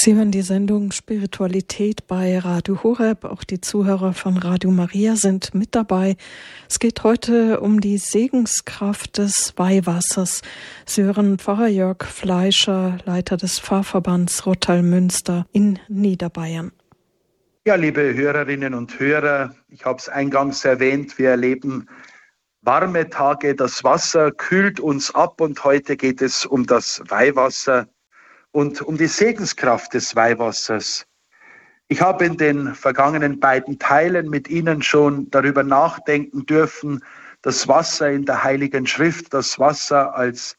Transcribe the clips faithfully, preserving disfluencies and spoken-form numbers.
Sie hören die Sendung Spiritualität bei Radio Horeb. Auch die Zuhörer von Radio Maria sind mit dabei. Es geht heute um die Segenskraft des Weihwassers. Sie hören Pfarrer Jörg Fleischer, Leiter des Pfarrverbands Rottal-Münster in Niederbayern. Ja, liebe Hörerinnen und Hörer, ich habe es eingangs erwähnt, wir erleben warme Tage, das Wasser kühlt uns ab und heute geht es um das Weihwasser und um die Segenskraft des Weihwassers. Ich habe in den vergangenen beiden Teilen mit Ihnen schon darüber nachdenken dürfen, das Wasser in der Heiligen Schrift, das Wasser als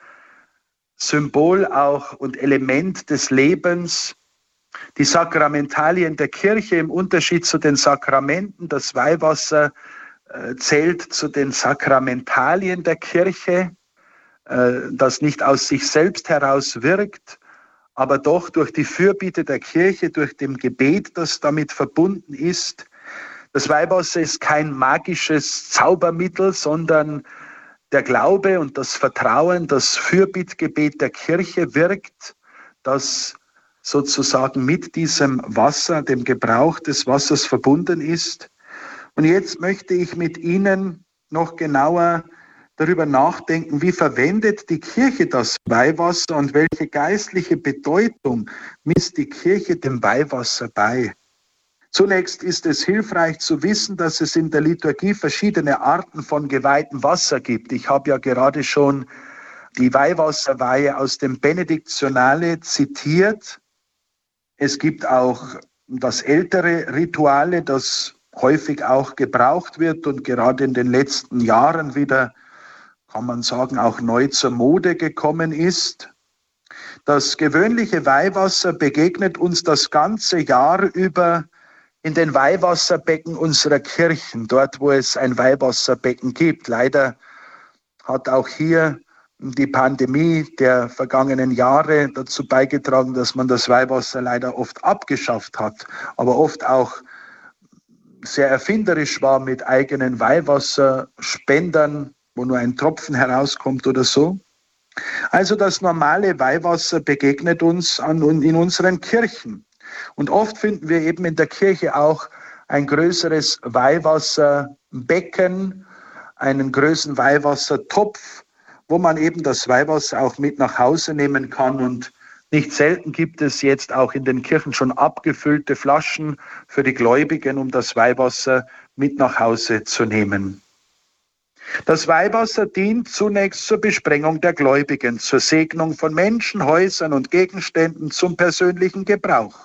Symbol auch und Element des Lebens, die Sakramentalien der Kirche im Unterschied zu den Sakramenten. Das Weihwasser äh, zählt zu den Sakramentalien der Kirche, äh, das nicht aus sich selbst heraus wirkt, aber doch durch die Fürbitte der Kirche, durch dem Gebet, das damit verbunden ist. Das Weihwasser ist kein magisches Zaubermittel, sondern der Glaube und das Vertrauen, das Fürbittgebet der Kirche wirkt, das sozusagen mit diesem Wasser, dem Gebrauch des Wassers verbunden ist. Und jetzt möchte ich mit Ihnen noch genauer darüber nachdenken, wie verwendet die Kirche das Weihwasser und welche geistliche Bedeutung misst die Kirche dem Weihwasser bei. Zunächst ist es hilfreich zu wissen, dass es in der Liturgie verschiedene Arten von geweihtem Wasser gibt. Ich habe ja gerade schon die Weihwasserweihe aus dem Benediktionale zitiert. Es gibt auch das ältere Rituale, das häufig auch gebraucht wird und gerade in den letzten Jahren wieder, kann man sagen, auch neu zur Mode gekommen ist. Das gewöhnliche Weihwasser begegnet uns das ganze Jahr über in den Weihwasserbecken unserer Kirchen, dort wo es ein Weihwasserbecken gibt. Leider hat auch hier die Pandemie der vergangenen Jahre dazu beigetragen, dass man das Weihwasser leider oft abgeschafft hat, aber oft auch sehr erfinderisch war mit eigenen Weihwasserspendern, wo nur ein Tropfen herauskommt oder so. Also das normale Weihwasser begegnet uns an, in unseren Kirchen. Und oft finden wir eben in der Kirche auch ein größeres Weihwasserbecken, einen größeren Weihwassertopf, wo man eben das Weihwasser auch mit nach Hause nehmen kann. Und nicht selten gibt es jetzt auch in den Kirchen schon abgefüllte Flaschen für die Gläubigen, um das Weihwasser mit nach Hause zu nehmen. Das Weihwasser dient zunächst zur Besprengung der Gläubigen, zur Segnung von Menschen, Häusern und Gegenständen, zum persönlichen Gebrauch.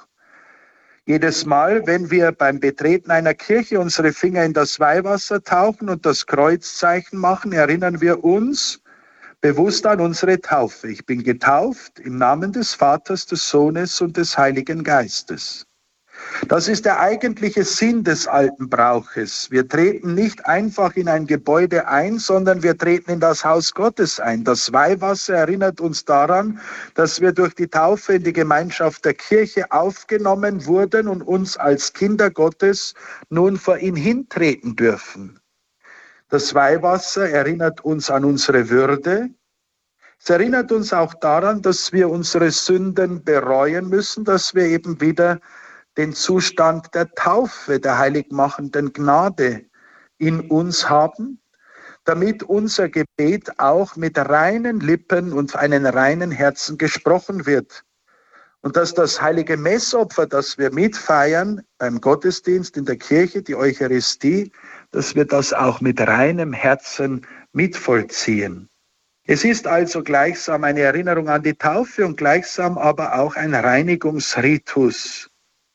Jedes Mal, wenn wir beim Betreten einer Kirche unsere Finger in das Weihwasser tauchen und das Kreuzzeichen machen, erinnern wir uns bewusst an unsere Taufe. Ich bin getauft im Namen des Vaters, des Sohnes und des Heiligen Geistes. Das ist der eigentliche Sinn des alten Brauches. Wir treten nicht einfach in ein Gebäude ein, sondern wir treten in das Haus Gottes ein. Das Weihwasser erinnert uns daran, dass wir durch die Taufe in die Gemeinschaft der Kirche aufgenommen wurden und uns als Kinder Gottes nun vor ihn hintreten dürfen. Das Weihwasser erinnert uns an unsere Würde. Es erinnert uns auch daran, dass wir unsere Sünden bereuen müssen, dass wir eben wieder den Zustand der Taufe, der heiligmachenden Gnade in uns haben, damit unser Gebet auch mit reinen Lippen und einem reinen Herzen gesprochen wird. Und dass das heilige Messopfer, das wir mitfeiern beim Gottesdienst in der Kirche, die Eucharistie, dass wir das auch mit reinem Herzen mitvollziehen. Es ist also gleichsam eine Erinnerung an die Taufe und gleichsam aber auch ein Reinigungsritus.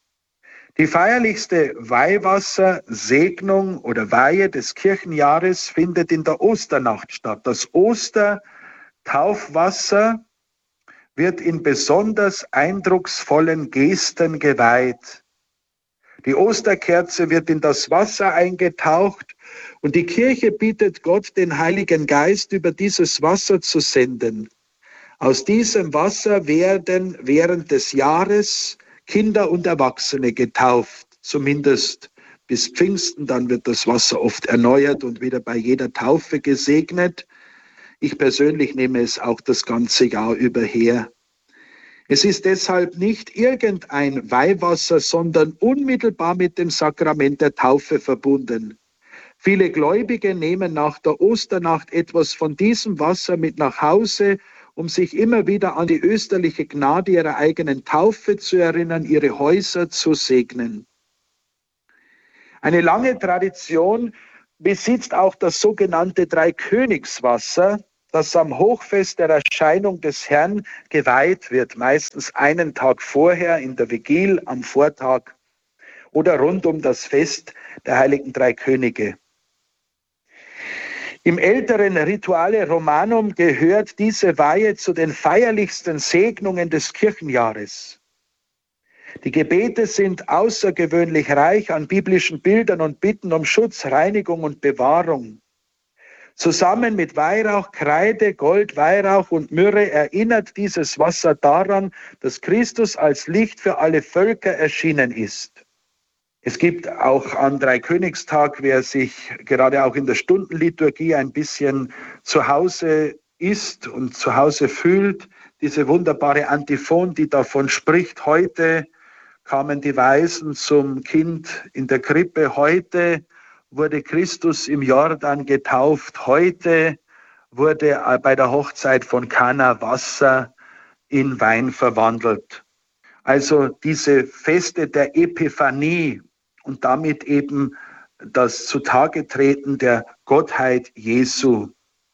Die feierlichste Weihwassersegnung oder Weihe des Kirchenjahres findet in der Osternacht statt. Das Ostertaufwasser wird in besonders eindrucksvollen Gesten geweiht. Die Osterkerze wird in das Wasser eingetaucht und die Kirche bittet Gott, den Heiligen Geist über dieses Wasser zu senden. Aus diesem Wasser werden während des Jahres Kinder und Erwachsene getauft, zumindest bis Pfingsten. Dann wird das Wasser oft erneuert und wieder bei jeder Taufe gesegnet. Ich persönlich nehme es auch das ganze Jahr über her. Es ist deshalb nicht irgendein Weihwasser, sondern unmittelbar mit dem Sakrament der Taufe verbunden. Viele Gläubige nehmen nach der Osternacht etwas von diesem Wasser mit nach Hause, um sich immer wieder an die österliche Gnade ihrer eigenen Taufe zu erinnern, ihre Häuser zu segnen. Eine lange Tradition besitzt auch das sogenannte Dreikönigswasser, das am Hochfest der Erscheinung des Herrn geweiht wird, meistens einen Tag vorher in der Vigil, am Vortag oder rund um das Fest der heiligen drei Könige. Im älteren Rituale Romanum gehört diese Weihe zu den feierlichsten Segnungen des Kirchenjahres. Die Gebete sind außergewöhnlich reich an biblischen Bildern und Bitten um Schutz, Reinigung und Bewahrung. Zusammen mit Weihrauch, Kreide, Gold, Weihrauch und Myrrhe erinnert dieses Wasser daran, dass Christus als Licht für alle Völker erschienen ist. Es gibt auch am Dreikönigstag, wer sich gerade auch in der Stundenliturgie ein bisschen zu Hause ist und zu Hause fühlt, diese wunderbare Antiphon, die davon spricht: Heute kamen die Weisen zum Kind in der Krippe, heute wurde Christus im Jordan getauft, heute wurde bei der Hochzeit von Kana Wasser in Wein verwandelt. Also diese Feste der Epiphanie und damit eben das Zutagetreten der Gottheit Jesu.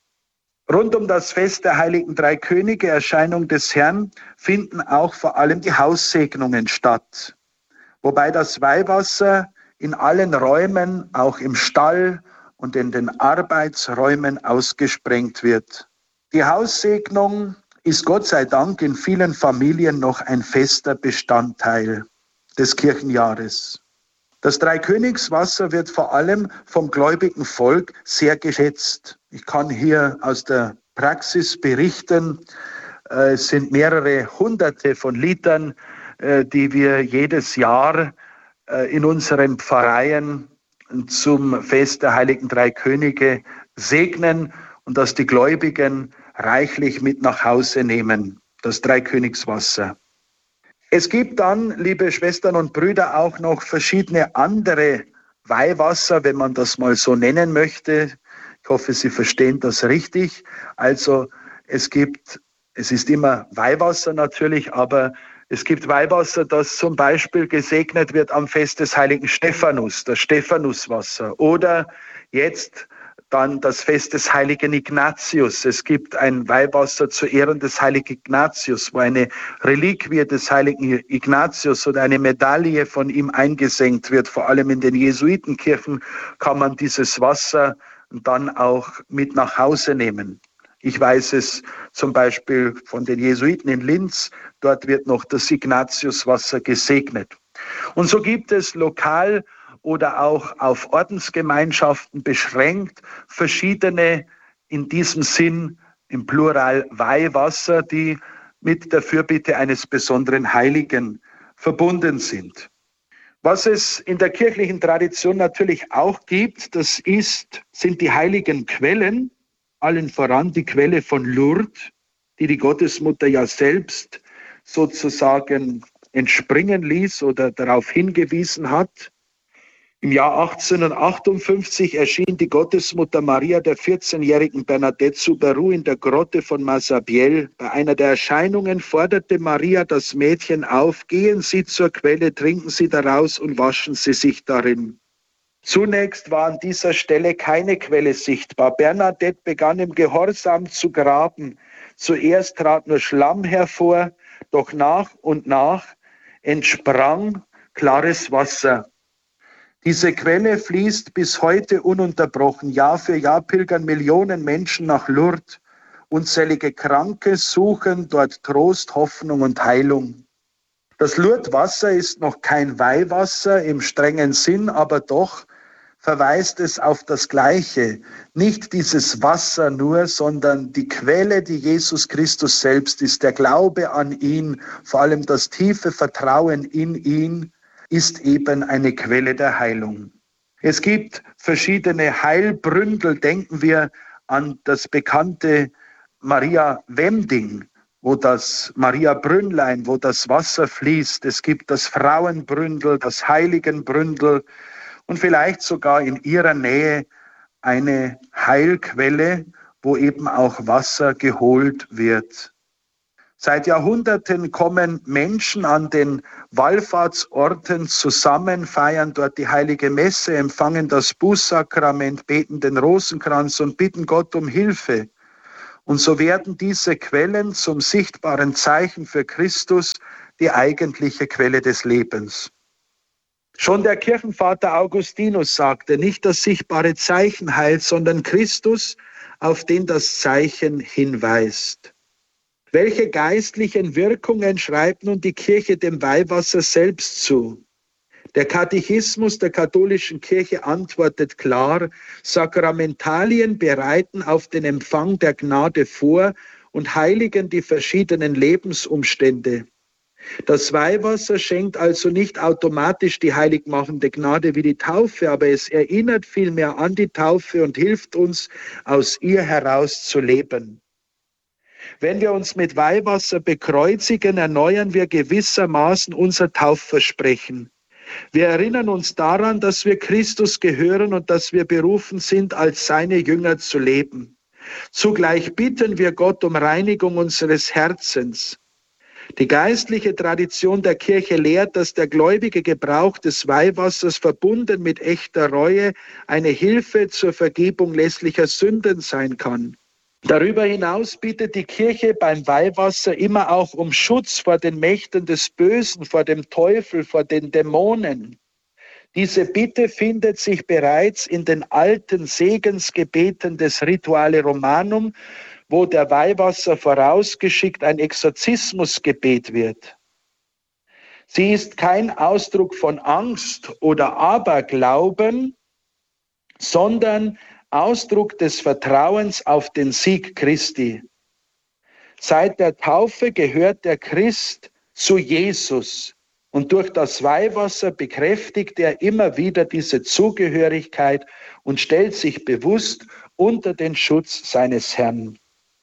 Rund um das Fest der heiligen drei Könige, Erscheinung des Herrn, finden auch vor allem die Haussegnungen statt, wobei das Weihwasser in allen Räumen, auch im Stall und in den Arbeitsräumen ausgesprengt wird. Die Haussegnung ist Gott sei Dank in vielen Familien noch ein fester Bestandteil des Kirchenjahres. Das Dreikönigswasser wird vor allem vom gläubigen Volk sehr geschätzt. Ich kann hier aus der Praxis berichten, es sind mehrere Hunderte von Litern, die wir jedes Jahr in unseren Pfarreien zum Fest der heiligen drei Könige segnen und dass die Gläubigen reichlich mit nach Hause nehmen, das Dreikönigswasser. Es gibt dann, liebe Schwestern und Brüder, auch noch verschiedene andere Weihwasser, wenn man das mal so nennen möchte. Ich hoffe, Sie verstehen das richtig. Also es gibt, es ist immer Weihwasser natürlich, aber es gibt Weihwasser, das zum Beispiel gesegnet wird am Fest des heiligen Stephanus, das Stephanuswasser. Oder jetzt dann das Fest des heiligen Ignatius. Es gibt ein Weihwasser zu Ehren des heiligen Ignatius, wo eine Reliquie des heiligen Ignatius oder eine Medaille von ihm eingesenkt wird. Vor allem in den Jesuitenkirchen kann man dieses Wasser dann auch mit nach Hause nehmen. Ich weiß es zum Beispiel von den Jesuiten in Linz. Dort wird noch das Ignatiuswasser gesegnet. Und so gibt es lokal oder auch auf Ordensgemeinschaften beschränkt verschiedene, in diesem Sinn im Plural Weihwasser, die mit der Fürbitte eines besonderen Heiligen verbunden sind. Was es in der kirchlichen Tradition natürlich auch gibt, das ist, sind die heiligen Quellen, allen voran die Quelle von Lourdes, die die Gottesmutter ja selbst sozusagen entspringen ließ oder darauf hingewiesen hat. Im Jahr achtzehnhundertachtundfünfzig erschien die Gottesmutter Maria der vierzehnjährigen Bernadette Soubirous in der Grotte von Massabielle. Bei einer der Erscheinungen forderte Maria das Mädchen auf: Gehen Sie zur Quelle, trinken Sie daraus und waschen Sie sich darin. Zunächst war an dieser Stelle keine Quelle sichtbar. Bernadette begann im Gehorsam zu graben. Zuerst trat nur Schlamm hervor, doch nach und nach entsprang klares Wasser. Diese Quelle fließt bis heute ununterbrochen. Jahr für Jahr pilgern Millionen Menschen nach Lourdes. Unzählige Kranke suchen dort Trost, Hoffnung und Heilung. Das Lourdes-Wasser ist noch kein Weihwasser im strengen Sinn, aber doch verweist es auf das Gleiche. Nicht dieses Wasser nur, sondern die Quelle, die Jesus Christus selbst ist. Der Glaube an ihn, vor allem das tiefe Vertrauen in ihn, ist eben eine Quelle der Heilung. Es gibt verschiedene Heilbründel. Denken wir an das bekannte Maria Wemding, wo das Maria-Brünnlein, wo das Wasser fließt. Es gibt das Frauenbründel, das Heiligenbründel und vielleicht sogar in ihrer Nähe eine Heilquelle, wo eben auch Wasser geholt wird. Seit Jahrhunderten kommen Menschen an den Wallfahrtsorten zusammen, feiern dort die heilige Messe, empfangen das Bußsakrament, beten den Rosenkranz und bitten Gott um Hilfe. Und so werden diese Quellen zum sichtbaren Zeichen für Christus, die eigentliche Quelle des Lebens. Schon der Kirchenvater Augustinus sagte, nicht das sichtbare Zeichen heilt, sondern Christus, auf den das Zeichen hinweist. Welche geistlichen Wirkungen schreibt nun die Kirche dem Weihwasser selbst zu? Der Katechismus der katholischen Kirche antwortet klar, Sakramentalien bereiten auf den Empfang der Gnade vor und heiligen die verschiedenen Lebensumstände. Das Weihwasser schenkt also nicht automatisch die heiligmachende Gnade wie die Taufe, aber es erinnert vielmehr an die Taufe und hilft uns, aus ihr heraus zu leben. Wenn wir uns mit Weihwasser bekreuzigen, erneuern wir gewissermaßen unser Taufversprechen. Wir erinnern uns daran, dass wir Christus gehören und dass wir berufen sind, als seine Jünger zu leben. Zugleich bitten wir Gott um Reinigung unseres Herzens. Die geistliche Tradition der Kirche lehrt, dass der gläubige Gebrauch des Weihwassers verbunden mit echter Reue eine Hilfe zur Vergebung lässlicher Sünden sein kann. Darüber hinaus bittet die Kirche beim Weihwasser immer auch um Schutz vor den Mächten des Bösen, vor dem Teufel, vor den Dämonen. Diese Bitte findet sich bereits in den alten Segensgebeten des Rituale Romanum, wo der Weihwasser vorausgeschickt ein Exorzismusgebet wird. Sie ist kein Ausdruck von Angst oder Aberglauben, sondern Ausdruck des Vertrauens auf den Sieg Christi. Seit der Taufe gehört der Christ zu Jesus und durch das Weihwasser bekräftigt er immer wieder diese Zugehörigkeit und stellt sich bewusst unter den Schutz seines Herrn.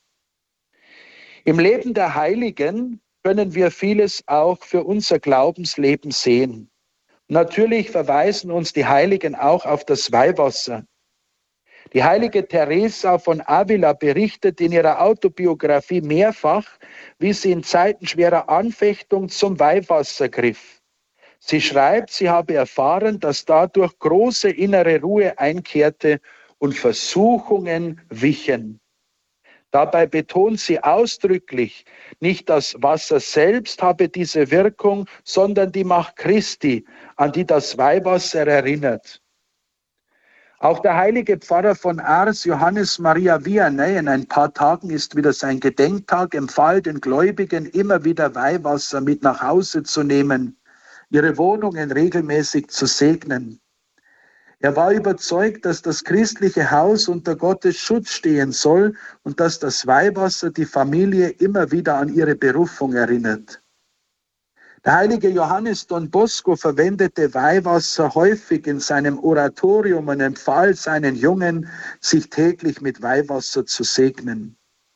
Im Leben der Heiligen können wir vieles auch für unser Glaubensleben sehen. Natürlich verweisen uns die Heiligen auch auf das Weihwasser. Die heilige Teresa von Avila berichtet in ihrer Autobiografie mehrfach, wie sie in Zeiten schwerer Anfechtung zum Weihwasser griff. Sie schreibt, sie habe erfahren, dass dadurch große innere Ruhe einkehrte und Versuchungen wichen. Dabei betont sie ausdrücklich, nicht das Wasser selbst habe diese Wirkung, sondern die Macht Christi, an die das Weihwasser erinnert. Auch der heilige Pfarrer von Ars, Johannes Maria Vianney, in ein paar Tagen ist wieder sein Gedenktag, empfahl den Gläubigen, immer wieder Weihwasser mit nach Hause zu nehmen, ihre Wohnungen regelmäßig zu segnen. Er war überzeugt, dass das christliche Haus unter Gottes Schutz stehen soll und dass das Weihwasser die Familie immer wieder an ihre Berufung erinnert. Der heilige Johannes Don Bosco verwendete Weihwasser häufig in seinem Oratorium und empfahl seinen Jungen, sich täglich mit Weihwasser zu segnen.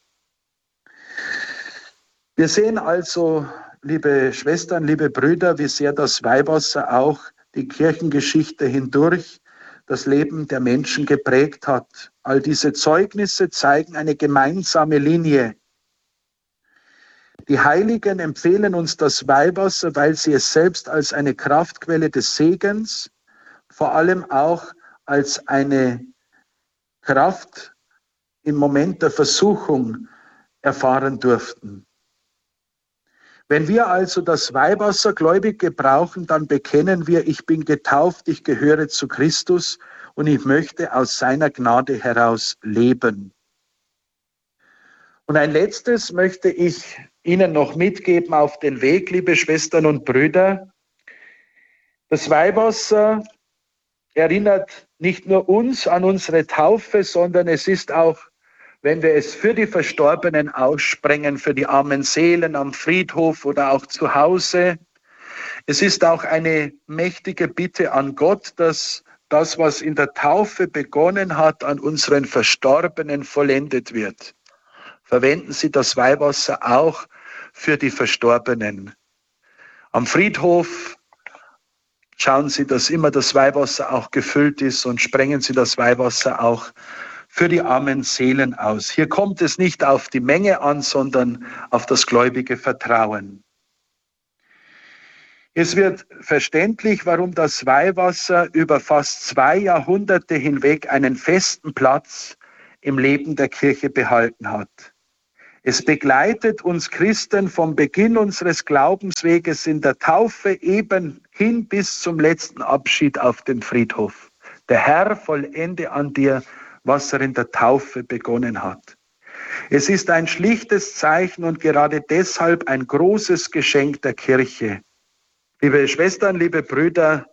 Wir sehen also, liebe Schwestern, liebe Brüder, wie sehr das Weihwasser auch die Kirchengeschichte hindurch das Leben der Menschen geprägt hat. All diese Zeugnisse zeigen eine gemeinsame Linie. Die Heiligen empfehlen uns das Weihwasser, weil sie es selbst als eine Kraftquelle des Segens, vor allem auch als eine Kraft im Moment der Versuchung erfahren durften. Wenn wir also das Weihwasser gläubig gebrauchen, dann bekennen wir, ich bin getauft, ich gehöre zu Christus und ich möchte aus seiner Gnade heraus leben. Und ein letztes möchte ich Ihnen noch mitgeben auf den Weg, liebe Schwestern und Brüder. Das Weihwasser erinnert nicht nur uns an unsere Taufe, sondern es ist auch, wenn wir es für die Verstorbenen aussprengen, für die armen Seelen am Friedhof oder auch zu Hause. Es ist auch eine mächtige Bitte an Gott, dass das, was in der Taufe begonnen hat, an unseren Verstorbenen vollendet wird. Verwenden Sie das Weihwasser auch für die Verstorbenen. Am Friedhof schauen Sie, dass immer das Weihwasser auch gefüllt ist und sprengen Sie das Weihwasser auch für die armen Seelen aus. Hier kommt es nicht auf die Menge an, sondern auf das gläubige Vertrauen. Es wird verständlich, warum das Weihwasser über fast zwei Jahrhunderte hinweg einen festen Platz im Leben der Kirche behalten hat. Es begleitet uns Christen vom Beginn unseres Glaubensweges in der Taufe eben hin bis zum letzten Abschied auf dem Friedhof. Der Herr vollende an dir, was er in der Taufe begonnen hat. Es ist ein schlichtes Zeichen und gerade deshalb ein großes Geschenk der Kirche. Liebe Schwestern, liebe Brüder,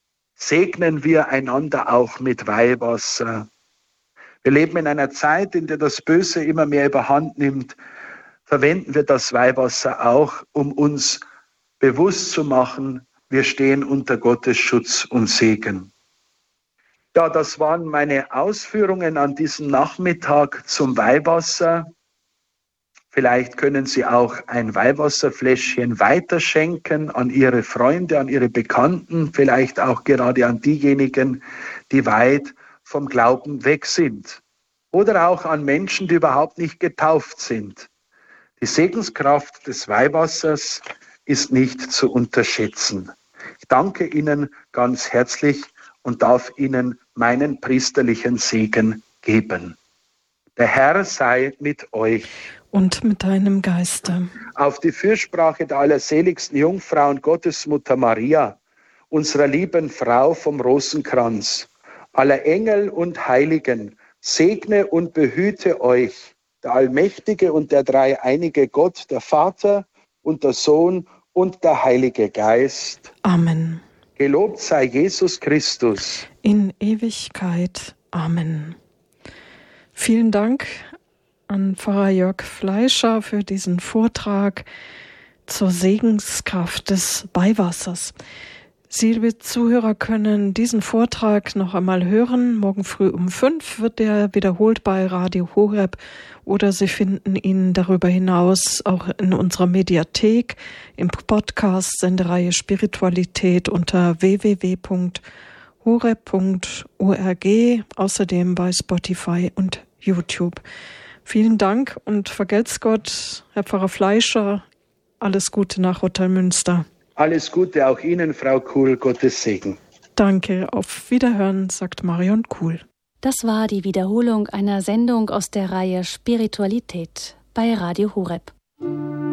segnen wir einander auch mit Weihwasser. Wir leben in einer Zeit, in der das Böse immer mehr überhand nimmt. Verwenden wir das Weihwasser auch, um uns bewusst zu machen, wir stehen unter Gottes Schutz und Segen. Ja, das waren meine Ausführungen an diesem Nachmittag zum Weihwasser. Vielleicht können Sie auch ein Weihwasserfläschchen weiterschenken an Ihre Freunde, an Ihre Bekannten, vielleicht auch gerade an diejenigen, die weit vom Glauben weg sind. Oder auch an Menschen, die überhaupt nicht getauft sind. Die Segenskraft des Weihwassers ist nicht zu unterschätzen. Ich danke Ihnen ganz herzlich und darf Ihnen meinen priesterlichen Segen geben. Der Herr sei mit euch. Und mit deinem Geiste. Auf die Fürsprache der allerseligsten Jungfrau und Gottesmutter Maria, unserer lieben Frau vom Rosenkranz, aller Engel und Heiligen, segne und behüte euch der allmächtige und der dreieinige Gott, der Vater und der Sohn und der Heilige Geist. Amen. Gelobt sei Jesus Christus. In Ewigkeit. Amen. Vielen Dank an Pfarrer Jörg Fleischer für diesen Vortrag zur Segenskraft des Weihwassers. Sie, liebe Zuhörer, können diesen Vortrag noch einmal hören. Morgen früh um fünf wird er wiederholt bei Radio Horeb oder Sie finden ihn darüber hinaus auch in unserer Mediathek im Podcast Sendereihe Spiritualität unter w w w punkt horeb punkt org, außerdem bei Spotify und YouTube. Vielen Dank und vergelt's Gott, Herr Pfarrer Fleischer. Alles Gute nach Rottalmünster. Alles Gute auch Ihnen, Frau Kuhl. Gottes Segen. Danke, auf Wiederhören, sagt Marion Kuhl. Das war die Wiederholung einer Sendung aus der Reihe Spiritualität bei Radio Horeb.